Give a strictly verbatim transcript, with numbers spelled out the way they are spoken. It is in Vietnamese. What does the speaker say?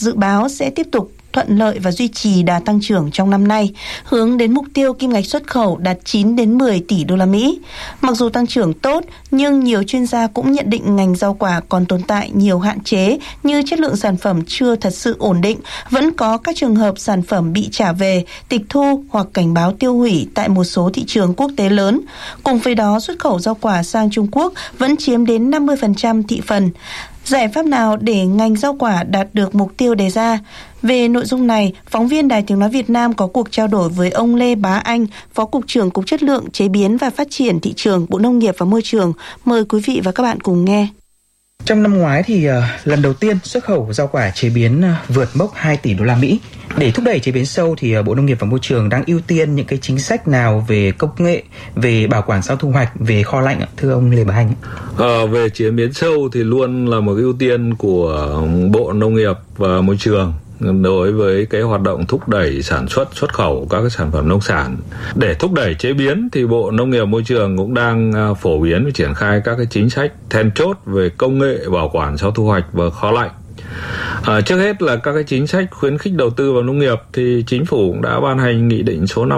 dự báo sẽ tiếp tục thuận lợi và duy trì đà tăng trưởng trong năm nay, hướng đến mục tiêu kim ngạch xuất khẩu đạt chín đến mười tỷ đô la Mỹ. Mặc dù tăng trưởng tốt, nhưng nhiều chuyên gia cũng nhận định ngành rau quả còn tồn tại nhiều hạn chế như chất lượng sản phẩm chưa thật sự ổn định, vẫn có các trường hợp sản phẩm bị trả về, tịch thu hoặc cảnh báo tiêu hủy tại một số thị trường quốc tế lớn. Cùng với đó, xuất khẩu rau quả sang Trung Quốc vẫn chiếm đến năm mươi phần trăm thị phần. Giải pháp nào để ngành rau quả đạt được mục tiêu đề ra? Về nội dung này, phóng viên Đài Tiếng Nói Việt Nam có cuộc trao đổi với ông Lê Bá Anh, Phó Cục trưởng Cục Chất lượng, Chế biến và Phát triển Thị trường, Bộ Nông nghiệp và Môi trường. Mời quý vị và các bạn cùng nghe. Trong năm ngoái thì uh, lần đầu tiên xuất khẩu rau quả chế biến uh, vượt mốc hai tỷ đô la Mỹ. Để thúc đẩy chế biến sâu thì uh, Bộ Nông nghiệp và Môi trường đang ưu tiên những cái chính sách nào về công nghệ, về bảo quản sau thu hoạch, về kho lạnh ạ? Thưa ông Lê Bá Anh. Ờ, về chế biến sâu thì luôn là một ưu tiên của Bộ Nông nghiệp và Môi trường đối với cái hoạt động thúc đẩy sản xuất xuất khẩu các cái sản phẩm nông sản. Để thúc đẩy chế biến thì Bộ Nông nghiệp Môi trường cũng đang phổ biến và triển khai các cái chính sách then chốt về công nghệ bảo quản sau thu hoạch và kho lạnh. À, trước hết là các cái chính sách khuyến khích đầu tư vào nông nghiệp thì chính phủ cũng đã ban hành nghị định số năm